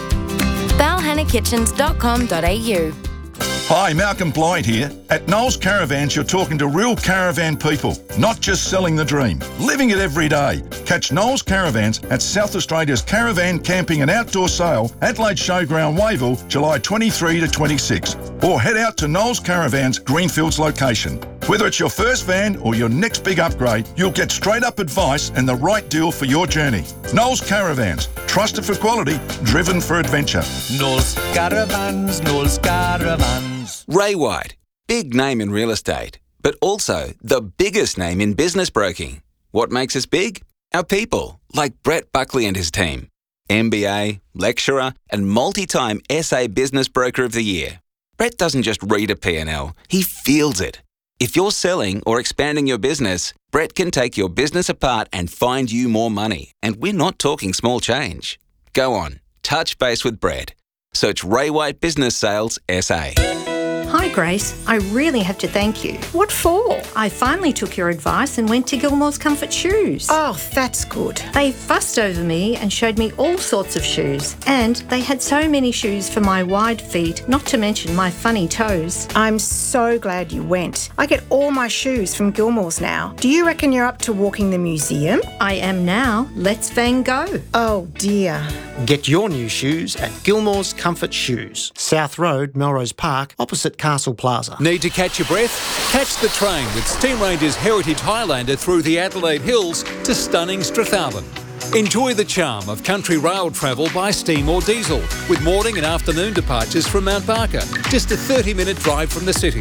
balhannakitchens.com.au. Hi, Malcolm Blythe here. At Knowles Caravans, you're talking to real caravan people, not just selling the dream, living it every day. Catch Knowles Caravans at South Australia's Caravan Camping and Outdoor Sale, Adelaide Showground, Wayville, July 23 to 26. Or head out to Knowles Caravans, Greenfields location. Whether it's your first van or your next big upgrade, you'll get straight-up advice and the right deal for your journey. Knowles Caravans, trusted for quality, driven for adventure. Knowles Caravans, Knowles Caravans. Ray White, big name in real estate, but also the biggest name in business broking. What makes us big? Our people, like Brett Buckley and his team. MBA, lecturer, and multi-time SA Business Broker of the Year. Brett doesn't just read a P&L, he feels it. If you're selling or expanding your business, Brett can take your business apart and find you more money. And we're not talking small change. Go on, touch base with Brett. Search Ray White Business Sales SA. Hi Grace, I really have to thank you. What for? I finally took your advice and went to Gilmore's Comfort Shoes. Oh, that's good. They fussed over me and showed me all sorts of shoes. And they had so many shoes for my wide feet, not to mention my funny toes. I'm so glad you went. I get all my shoes from Gilmore's now. Do you reckon you're up to walking the museum? I am now. Let's Van Gogh. Oh dear. Get your new shoes at Gilmore's Comfort Shoes, South Road, Melrose Park, opposite Castle Plaza. Need to catch your breath? Catch the train with Steam Ranger's Heritage Highlander through the Adelaide Hills to stunning Strathalbyn. Enjoy the charm of country rail travel by steam or diesel, with morning and afternoon departures from Mount Barker, just a 30-minute drive from the city.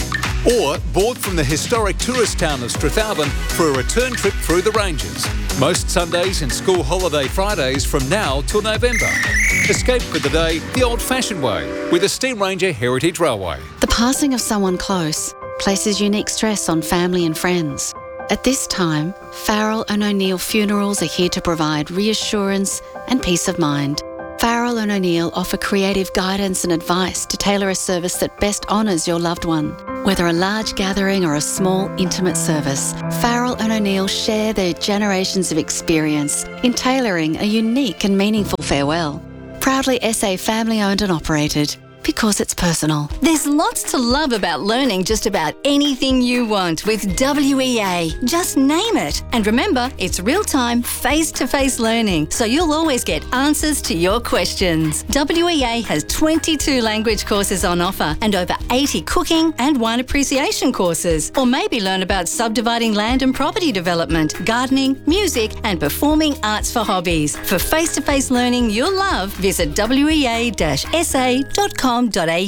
Or board from the historic tourist town of Strathalbyn for a return trip through the ranges. Most Sundays and school holiday Fridays from now till November. Escape for the day the old-fashioned way with the Steam Ranger Heritage Railway. The passing of someone close places unique stress on family and friends. At this time, Farrell and O'Neill Funerals are here to provide reassurance and peace of mind. Farrell and O'Neill offer creative guidance and advice to tailor a service that best honours your loved one. Whether a large gathering or a small, intimate service, Farrell and O'Neill share their generations of experience in tailoring a unique and meaningful farewell. Proudly SA family-owned and operated. Because it's personal. There's lots to love about learning just about anything you want with WEA. Just name it. And remember, it's real-time, face-to-face learning, so you'll always get answers to your questions. WEA has 22 language courses on offer and over 80 cooking and wine appreciation courses. Or maybe learn about subdividing land and property development, gardening, music and performing arts for hobbies. For face-to-face learning you'll love, visit wea-sa.com.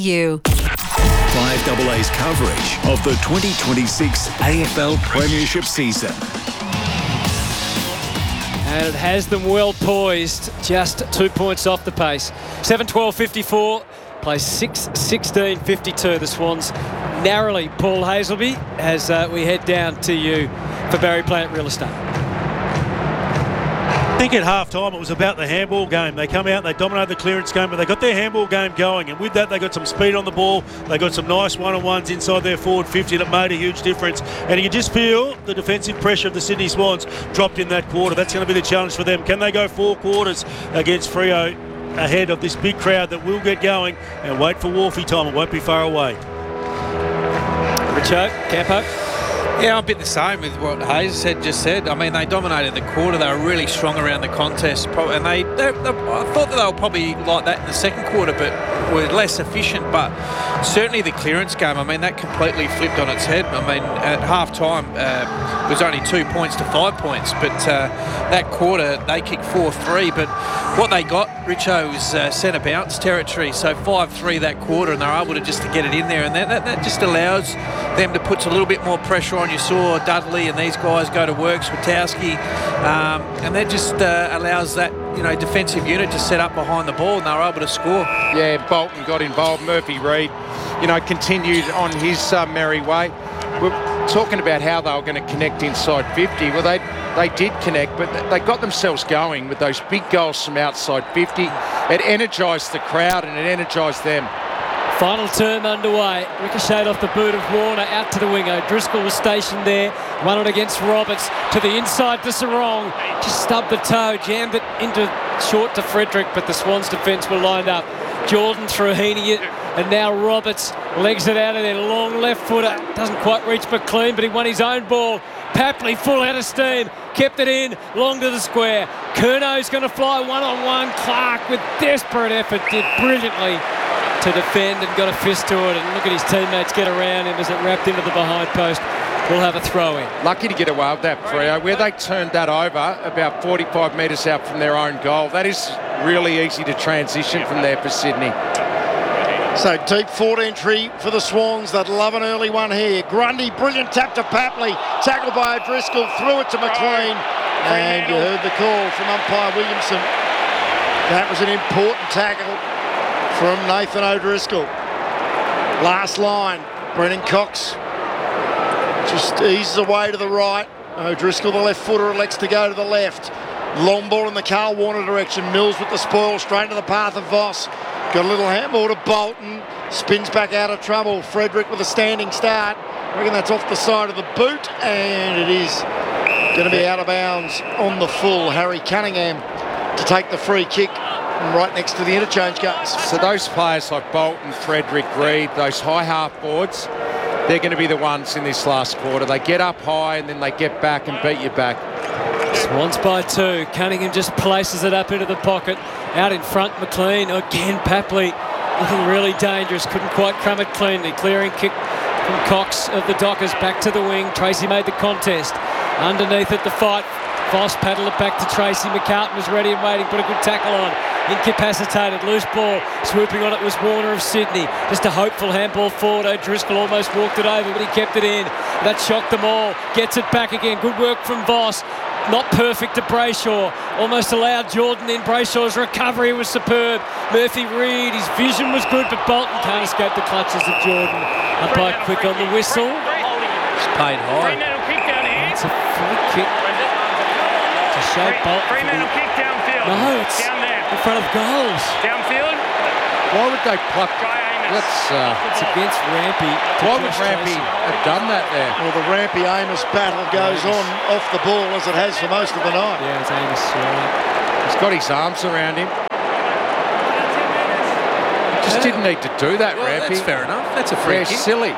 5AA's coverage of the 2026 AFL Premiership season. And it has them well poised, just 2 points off the pace. 7-12-54, plays 6-16-52. The Swans narrowly. Paul Hazelby, as we head down to you for Barry Plant Real Estate. I think at half-time it was about the handball game. They come out and they dominated the clearance game, but they got their handball game going, and with that they got some speed on the ball. They got some nice one-on-ones inside their forward 50 that made a huge difference. And you can just feel the defensive pressure of the Sydney Swans dropped in that quarter. That's going to be the challenge for them. Can they go 4 quarters against Freo ahead of this big crowd that will get going? And wait for Wharfie time. It won't be far away. Richo, Campo. Yeah, I'm a bit the same with what Hayes just said. I mean, they dominated the quarter. They were really strong around the contest. And I thought that they were probably like that in the second quarter, but were less efficient. But certainly the clearance game, I mean, that completely flipped on its head. I mean, at half-time, it was only 2 points to 5 points. But that quarter, they kicked 4-3. But what they got, Richo, was centre bounce territory. So 5-3 that quarter, and they're able to just to get it in there. And that just allows them to put a little bit more pressure on. You saw Dudley and these guys go to work, Swatowski, and that just allows that defensive unit to set up behind the ball, and they were able to score. Yeah, Bolton got involved. Murphy Reid, continued on his merry way. We're talking about how they were going to connect inside 50. Well, they did connect, but they got themselves going with those big goals from outside 50. It energised the crowd and it energised them. Final term underway. Ricocheted off the boot of Warner out to the wing. O'Driscoll was stationed there. Won it against Roberts to the inside to Sarong. Just stubbed the toe, jammed it into short to Frederick, but the Swans defence were lined up. Jordan through Heaney, and now Roberts legs it out of there. Long left footer. Doesn't quite reach McLean, but he won his own ball. Papley full out of steam. Kept it in. Long to the square. Curno's going to fly one-on-one. Clark with desperate effort did brilliantly to defend and got a fist to it, and look at his teammates get around him as it wrapped into the behind post. We'll have a throw in. Lucky to get away with that, Freo, where they turned that over about 45 metres out from their own goal. That is really easy to transition from there for Sydney. So deep forward entry for the Swans. They'd love an early one here. Grundy, brilliant tap to Papley. Tackled by O'Driscoll, threw it to McLean. And you heard the call from umpire Williamson. That was an important tackle from Nathan O'Driscoll. Last line, Brennan Cox just eases away to the right. O'Driscoll, the left footer, elects to go to the left. Long ball in the Carl Warner direction. Mills with the spoil, straight into the path of Voss. Got a little handball to Bolton. Spins back out of trouble. Frederick with a standing start. I reckon that's off the side of the boot, and it is going to be out of bounds on the full. Harry Cunningham to take the free kick right next to the interchange gates. So those players like Bolton, Frederick, Reid, those high half forwards, they're going to be the ones in this last quarter. They get up high and then they get back and beat you back. Swans by 2. Cunningham just places it up into the pocket. Out in front, McLean. Again, Papley looking really dangerous. Couldn't quite crumb it cleanly. Clearing kick from Cox of the Dockers back to the wing. Tracy made the contest. Underneath it, the fight. Voss paddled it back to Tracy. McCartan was ready and waiting. Put a good tackle on. incapacitated. Loose ball. Swooping on it was Warner of Sydney. Just a hopeful handball forward. O'Driscoll almost walked it over, but he kept it in. That shocked them all. Gets it back again. Good work from Voss. Not perfect to Brayshaw. Almost allowed Jordan in. Brayshaw's recovery was superb. Murphy Reid, his vision was good, but Bolton can't escape the clutches of Jordan. Umpire quick on the whistle. It's paid high. It's a free kick to show Bolton. No, it's in front of goals. Downfield. Why would they pluck? It's against Rampy. Why would Rampy have done that there? Well, the Rampy-Amos battle goes on off the ball as it has for most of the night. Yeah, it's Amos. He's got his arms around him. Just didn't need to do that, Rampy. That's fair enough. That's a free kick. Silly.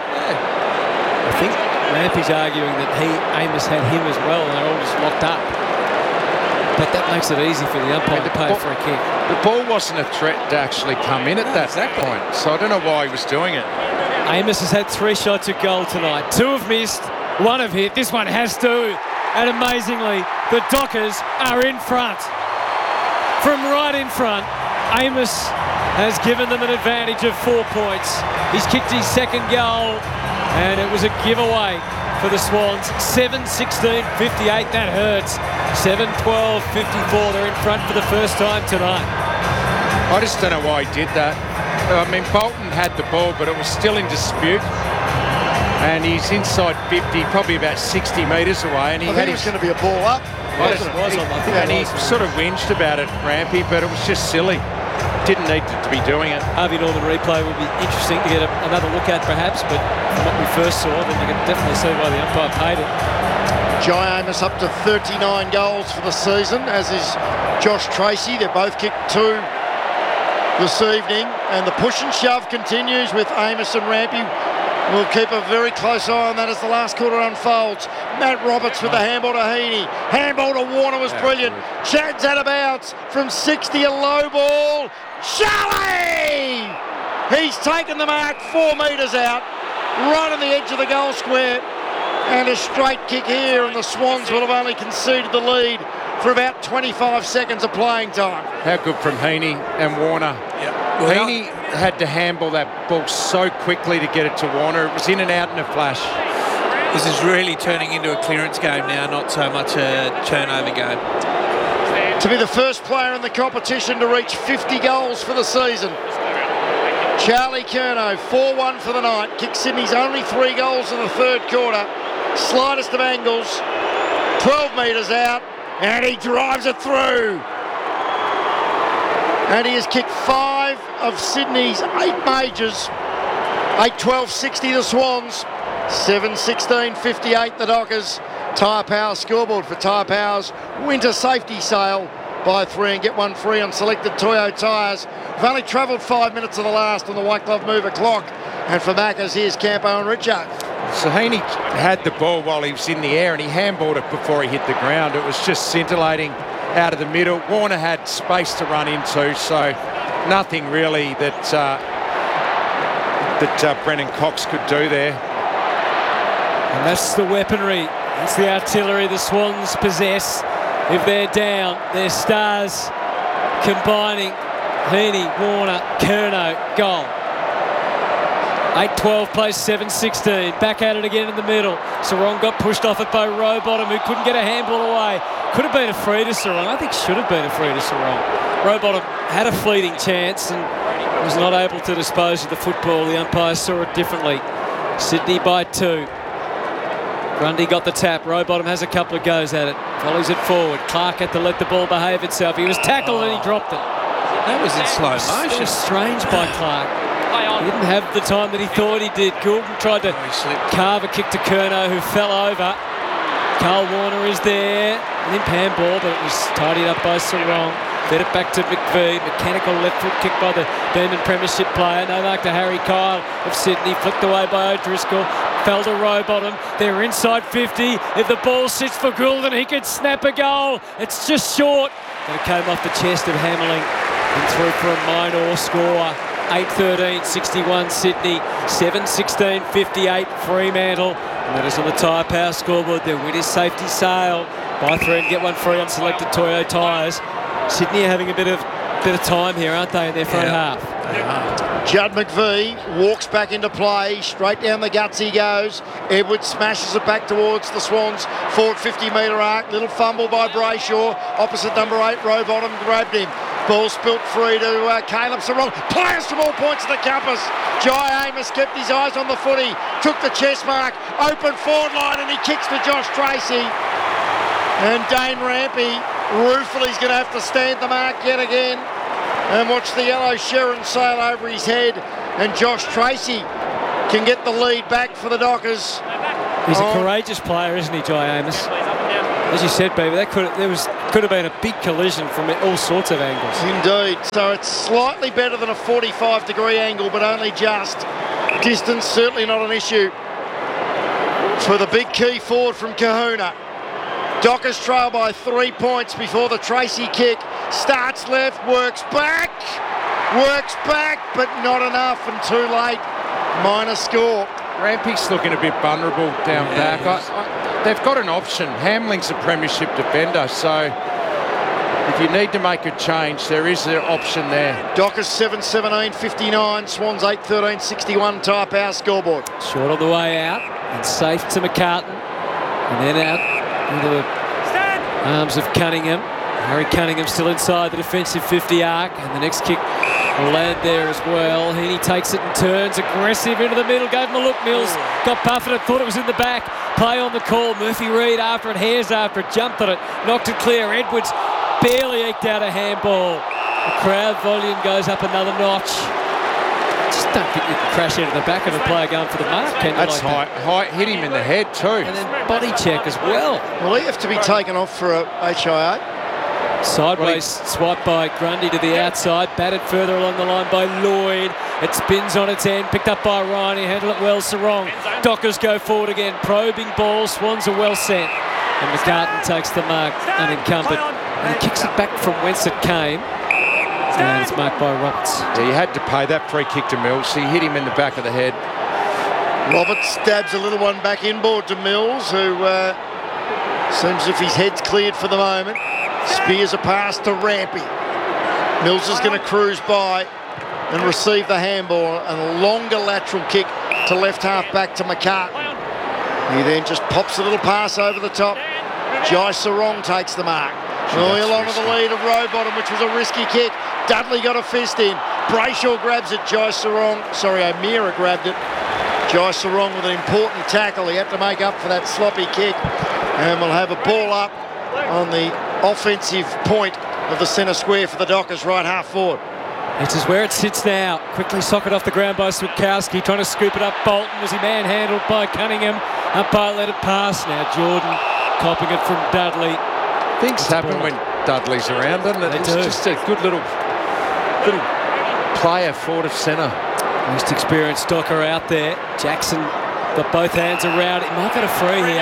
I think Rampy's arguing that Amos had him as well, and they're all just locked up. But that makes it easy for the umpire to pay for a kick. The ball wasn't a threat to actually come in at that point, so I don't know why he was doing it. Amos has had 3 shots at goal tonight. 2 have missed, 1 have hit. This one has to. And amazingly, the Dockers are in front. From right in front, Amos has given them an advantage of 4 points. He's kicked his second goal, and it was a giveaway for the Swans. 7-16-58, that hurts. 7-12-54, they're in front for the first time tonight. I just don't know why he did that. I mean, Bolton had the ball, but it was still in dispute. And he's inside 50, probably about 60 metres away. And he it was going to be a ball up. And he sort of whinged about it, Rampy, but it was just silly. Didn't need to be doing it. Harvey Norman replay would be interesting to get another look at, perhaps, but from what we first saw, then you can definitely see why the umpire paid it. Jai Amos up to 39 goals for the season, as is Josh Tracy. They're both kicked 2 this evening, and the push and shove continues with Amos and Rampy. We'll keep a very close eye on that as the last quarter unfolds. Matt Roberts with the handball to Heaney. Handball to Warner was brilliant. Chad's out of bounds from 60, a low ball. Charlie! He's taken the mark 4 metres out, right on the edge of the goal square. And a straight kick here, and the Swans will have only conceded the lead for about 25 seconds of playing time. How good from Heaney and Warner. Well, Heaney had to handball that ball so quickly to get it to Warner. It was in and out in a flash. This is really turning into a clearance game now, not so much a turnover game. To be the first player in the competition to reach 50 goals for the season. Charlie Curnow, 4-1 for the night. Kicked Sydney's only 3 goals in the third quarter. Slightest of angles, 12 metres out, and he drives it through. And he has kicked 5 of Sydney's 8 majors. 8-12-60 the Swans. 7-16-58 the Dockers. Tyre Power scoreboard for Tyre Power's winter safety sale. Buy 3 and get 1 free on selected Toyo tyres. We've only travelled 5 minutes of the last on the White Glove Mover clock. And for Maccas, here's Campo and Richard. So Heaney had the ball while he was in the air, and he handballed it before he hit the ground. It was just scintillating out of the middle. Warner had space to run into, so nothing really that Brennan Cox could do there. And that's the weaponry. That's the artillery the Swans possess. If they're down, their stars combining. Heaney, Warner, Curnow, goal. 8-12 plays 7-16. Back at it again in the middle. Sarong got pushed off it by Rowbottom, who couldn't get a handball away. Could have been a free to Sarong. I think should have been a free to Sarong. Rowbottom had a fleeting chance and was not able to dispose of the football. The umpires saw it differently. Sydney by 2. Grundy got the tap. Rowbottom has a couple of goes at it. Volleys it forward. Clark had to let the ball behave itself. He was tackled and he dropped it. That was in slow motion. It was strange by Clark. He didn't have the time that he thought he did. Goulden tried to carve a kick to Curnow, who fell over. Carl Warner is there. Limp handball, but it was tidied up by Sarong. Fed it back to McVee. Mechanical left foot kick by the Demon Premiership player. No mark to Harry Kyle of Sydney. Flicked away by O'Driscoll. Fell to Rowbottom. They're inside 50. If the ball sits for Goulden, he could snap a goal. It's just short. But it came off the chest of Hammerling and through for a minor score. 8-13-61 Sydney. 7-16-58 Fremantle. And that is on the Tyre Power scoreboard. Their winner's safety sale. Buy 3 and get 1 free on selected Toyo tyres. Sydney are having a bit of bit of time here, aren't they, in their front half? Judd McVie walks back into play, straight down the guts he goes. Edwards smashes it back towards the Swans forward 50-metre arc. Little fumble by Brayshaw. Opposite number 8, Rowbottom grabbed him. Ball spilt free to Caleb Sarong. Players from all points of the compass. Jai Amos kept his eyes on the footy, took the chest mark, open forward line, and he kicks to Josh Tracy. And Dane Rampy ruefully is going to have to stand the mark yet again. And watch the yellow Sherrin sail over his head, and Josh Tracy can get the lead back for the Dockers. He's a courageous player, isn't he, Jai Amos? As you said, baby, that could have been a big collision from all sorts of angles. Indeed. So it's slightly better than a 45-degree angle, but only just. Distance certainly not an issue for the big key forward from Kahuna. Dockers trail by 3 points before the Tracy kick. Starts left, works back, but not enough and too late. Minor score. Rampy's looking a bit vulnerable down back. They've got an option. Hamling's a premiership defender, so if you need to make a change, there is an option there. Dockers 7-17-59, Swans 8-13-61, type our scoreboard. Short on the way out and safe to McCartan, and then out into the arms of Cunningham. Harry Cunningham still inside the defensive 50 arc, and the next kick will land there as well. Heaney takes it and turns aggressive into the middle, gave him a look. Mills got buffeted, thought it was in the back. Play on the call. Murphy Reid after it, Hares after it, jumped on it, knocked it clear. Edwards barely eked out a handball. The crowd volume goes up another notch. Just don't think you can crash into the back of a player going for the mark, can you? That's like high. Hit him in the head too. And then body check as well. Will he have to be taken off for a HIA? Sideways swipe by Grundy to the outside, batted further along the line by Lloyd. It spins on its end, picked up by Ryan, he handled it well, Sarong. Dockers go forward again, probing ball, Swans are well set. And McCartan takes the mark, unencumbered. And he kicks it back from whence it came. And it's marked by Roberts. Yeah, you had to pay that free kick to Mills. He hit him in the back of the head. Roberts stabs a little one back inboard to Mills, who seems as if his head's cleared for the moment. Spears a pass to Rampy. Mills is going to cruise by and receive the handball, and a longer lateral kick to left half back to McCartan. He then just pops a little pass over the top. Jai Sarong takes the mark. Early along to the lead of Rowbottom, which was a risky kick. Dudley got a fist in. Brayshaw grabs it. O'Meara grabbed it. Jai Sarong with an important tackle. He had to make up for that sloppy kick. And we'll have a ball up on the offensive point of the centre square for the Dockers, right half forward. This is where it sits now. Quickly socket off the ground by Switkowski, trying to scoop it up. Bolton, was he manhandled by Cunningham? Umpire let it pass. Now Jordan copping it from Dudley. Things happen when Dudley's around, doesn't it? It's just a good little player forward of centre. Most experienced Docker out there. Jackson got both hands around it. Might get a free here.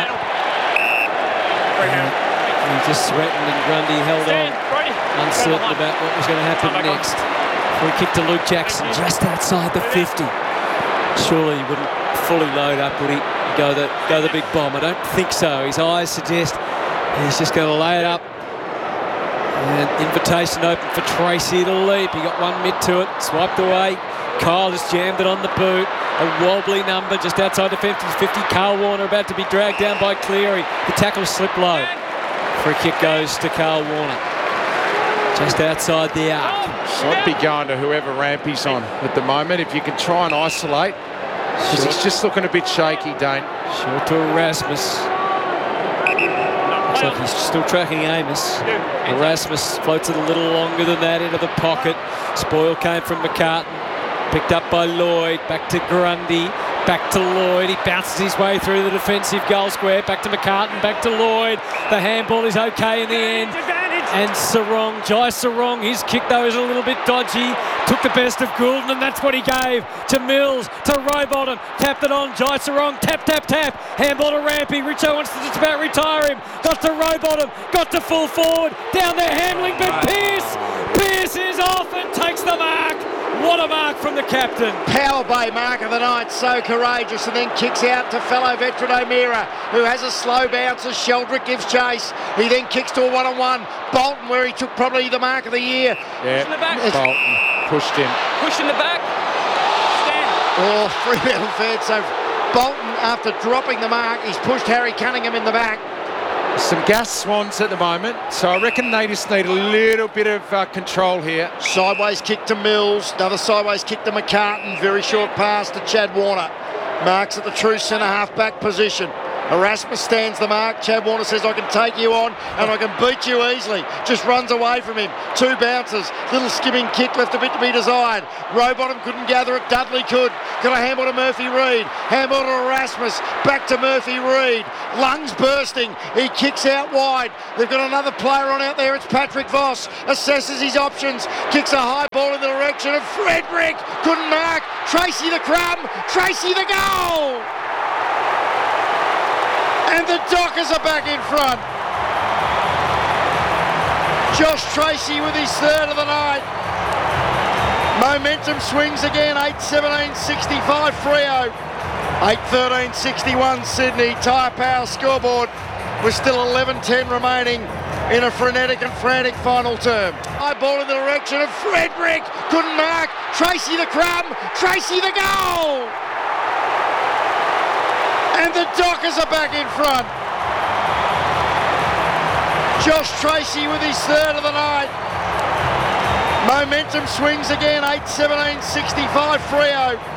He just threatened and Grundy held on, uncertain about what was going to happen next. Free kick to Luke Jackson just outside the 50. Surely he wouldn't fully load up, would he? Go the big bomb. I don't think so. His eyes suggest he's just going to lay it up. And invitation open for Tracy to leap. He got one mid to it, swiped away. Kyle just jammed it on the boot. A wobbly number just outside the 50. Carl Warner about to be dragged down by Cleary. The tackle slipped low. Free kick goes to Carl Warner. Just outside the arc. So I'd be going to whoever Rampy's on at the moment. If you can try and isolate. Because he's just looking a bit shaky, Dane. Short to Erasmus. Looks like he's still tracking Amos. Erasmus floats it a little longer than that into the pocket. Spoil came from McCartan. Picked up by Lloyd. Back to Grundy. Back to Lloyd. He bounces his way through the defensive goal square. Back to McCartan. Back to Lloyd. The handball is okay in the end. And Sarong, Jai Sarong, his kick though is a little bit dodgy. Took the best of Goulden, and that's what he gave to Mills, to Rowbottom. Tapped it on, Jai Sarong, tap, tap, tap. Handball to Rampy. Richo wants to just about retire him. Got to Rowbottom, got to full forward. Down there handling, but Pearce is off and takes the mark. What a Another mark from the captain. Power Bay mark of the night, so courageous, and then kicks out to fellow veteran O'Meara, who has a slow bounce as Sheldrick gives chase. He then kicks to a one-on-one. Bolton, where he took probably the mark of the year. Yeah, in the back. Bolton pushed him. Push in the back. Stand. Oh, Fremantle fair. So Bolton, after dropping the mark, he's pushed Harry Cunningham in the back. Some gas swans at the moment, so I reckon they just need a little bit of control here. Sideways kick to Mills, another sideways kick to McCartan, very short pass to Chad Warner. Marks at the true centre-half back position. Erasmus stands the mark. Chad Warner says, I can take you on and I can beat you easily. Just runs away from him. 2 bounces. Little skimming kick left a bit to be desired. Rowbottom couldn't gather it. Dudley could. Got a handball to Murphy Reid. Handball to Erasmus. Back to Murphy Reid. Lungs bursting. He kicks out wide. They've got another player on out there. It's Patrick Voss. Assesses his options. Kicks a high ball in the direction of Frederick. Couldn't mark. Tracy the crumb. Tracy the goal. And the Dockers are back in front. Josh Tracy with his third of the night. Momentum swings again, 8:17.65 Freo. 8:13.61 Sydney. Tyre Power scoreboard with still 11:10 remaining in a frenetic and frantic final term. High ball in the direction of Frederick. Couldn't mark. Tracy the crumb. Tracy the goal. And the Dockers are back in front. Josh Tracy with his third of the night. Momentum swings again, 8:17.65 Freo.